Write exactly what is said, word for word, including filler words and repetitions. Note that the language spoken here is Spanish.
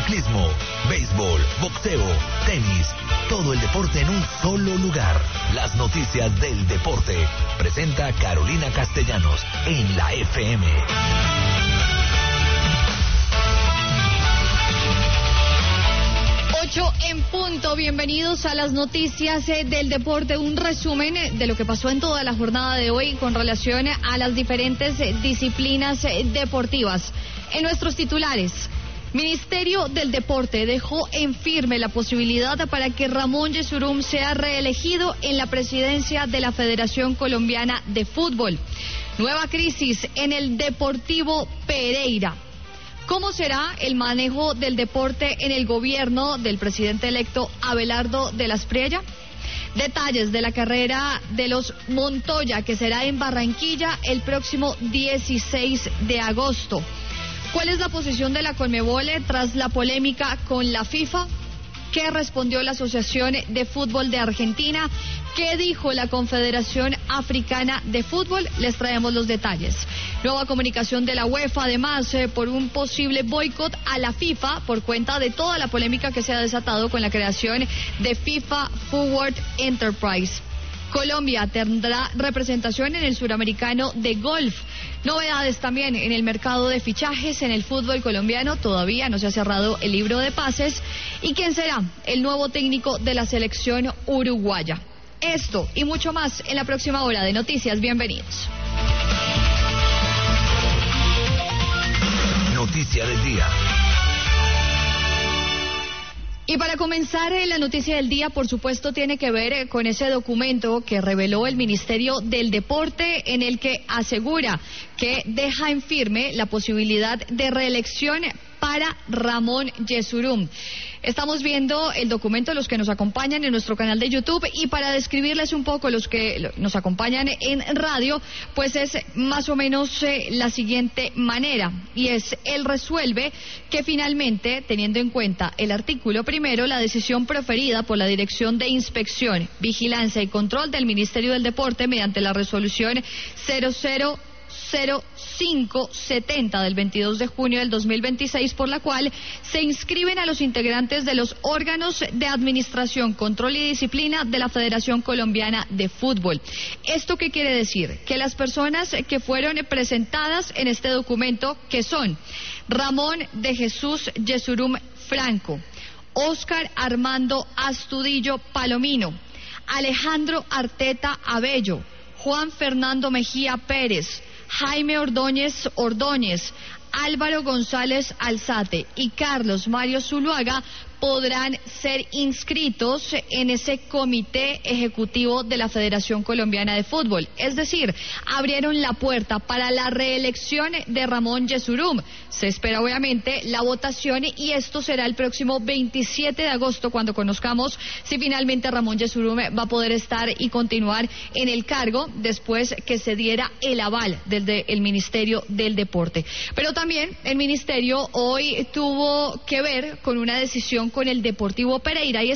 ciclismo, béisbol, boxeo, tenis, todo el deporte en un solo lugar. Las noticias del deporte. Presenta Carolina Castellanos en la F M. ocho en punto, bienvenidos a las noticias eh, del deporte, un resumen eh, de lo que pasó en toda la jornada de hoy con relación a las diferentes eh, disciplinas eh, deportivas. En nuestros titulares, Ministerio del Deporte dejó en firme la posibilidad para que Ramón Yesurún sea reelegido en la presidencia de la Federación Colombiana de Fútbol. Nueva crisis en el Deportivo Pereira. ¿Cómo será el manejo del deporte en el gobierno del presidente electo Abelardo de la Espriella? Detalles de la carrera de los Montoya, que será en Barranquilla el próximo dieciséis de agosto. ¿Cuál es la posición de la Conmebol tras la polémica con la FIFA? ¿Qué respondió la Asociación de Fútbol de Argentina? ¿Qué dijo la Confederación Africana de Fútbol? Les traemos los detalles. Nueva comunicación de la UEFA, además, eh, por un posible boicot a la FIFA por cuenta de toda la polémica que se ha desatado con la creación de FIFA Forward Enterprise. Colombia tendrá representación en el Suramericano de Golf. Novedades también en el mercado de fichajes en el fútbol colombiano. Todavía no se ha cerrado el libro de pases. ¿Y quién será el nuevo técnico de la selección uruguaya? Esto y mucho más en la próxima hora de noticias. Bienvenidos. Noticia del día. Y para comenzar, eh, la noticia del día, por supuesto, tiene que ver eh, con ese documento que reveló el Ministerio del Deporte, en el que asegura que deja en firme la posibilidad de reelección para Ramón Yesurún. Estamos viendo el documento, los que nos acompañan en nuestro canal de YouTube, y para describirles un poco los que nos acompañan en radio, pues es más o menos eh, la siguiente manera, y es, él resuelve que finalmente, teniendo en cuenta el artículo primero, la decisión proferida por la Dirección de Inspección, Vigilancia y Control del Ministerio del Deporte mediante la resolución cero cero cero cinco setenta del veintidós de junio del dos mil veintiséis, por la cual se inscriben a los integrantes de los órganos de administración, control y disciplina de la Federación Colombiana de Fútbol. ¿Esto qué quiere decir? Que las personas que fueron presentadas en este documento, que son Ramón de Jesús Yesurún Franco, Óscar Armando Astudillo Palomino, Alejandro Arteta Abello, Juan Fernando Mejía Pérez, Jaime Ordóñez Ordóñez, Álvaro González Alzate y Carlos Mario Zuluaga podrán ser inscritos en ese comité ejecutivo de la Federación Colombiana de Fútbol. Es decir, abrieron la puerta para la reelección de Ramón Yesurún. Se espera obviamente la votación y esto será el próximo veintisiete de agosto cuando conozcamos si finalmente Ramón Yesurún va a poder estar y continuar en el cargo después que se diera el aval desde el Ministerio del Deporte. Pero también el Ministerio hoy tuvo que ver con una decisión con el Deportivo Pereira, y